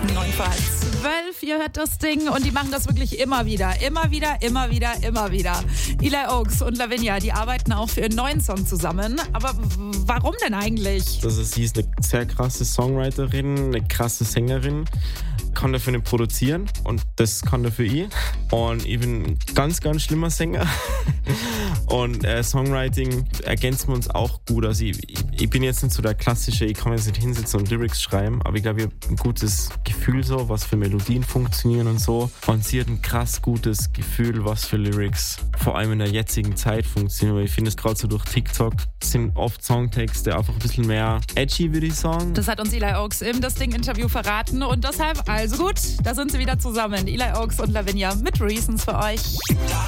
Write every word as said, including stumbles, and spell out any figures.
neun vor halb zwölf, ihr hört das Ding und die machen das wirklich immer wieder, immer wieder, immer wieder, immer wieder. Eli Oaks und Lavinia, die arbeiten auch für ihren neuen Song zusammen. Aber w- warum denn eigentlich? Also sie ist eine sehr krasse Songwriterin, eine krasse Sängerin, kann dafür nicht produzieren und das kann dafür ich. Und ich bin ein ganz, ganz schlimmer Sänger. Und äh, Songwriting ergänzen wir uns auch gut. Also ich, ich, ich bin jetzt nicht so der klassische, ich kann jetzt nicht hinsitzen und Lyrics schreiben, aber ich glaube, ich habe ein gutes Gefühl so, was für Melodien funktionieren und so. Und sie hat ein krass gutes Gefühl, was für Lyrics vor allem in der jetzigen Zeit funktionieren. Weil ich finde es gerade so durch TikTok sind oft Songtexte einfach ein bisschen mehr edgy, würde ich sagen. Das hat uns Eli Oaks im Das Ding-Interview verraten und deshalb, also gut, da sind sie wieder zusammen. Eli Oaks und Lavinia mit Reasons für euch.